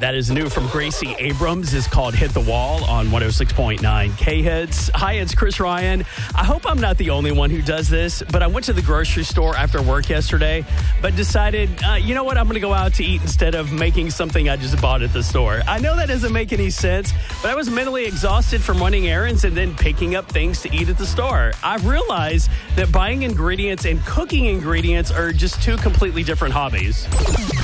That is new from Gracie Abrams. It's called Hit the Wall on 106.9 K-Hits. Hi, it's Chris Ryan. I hope I'm not the only one who does this, but I went to the grocery store after work yesterday, but decided, you know what, I'm going to go out to eat instead of making something I just bought at the store. I know that doesn't make any sense, but I was mentally exhausted from running errands and then picking up things to eat at the store. I've realized that buying ingredients and cooking ingredients are just two completely different hobbies.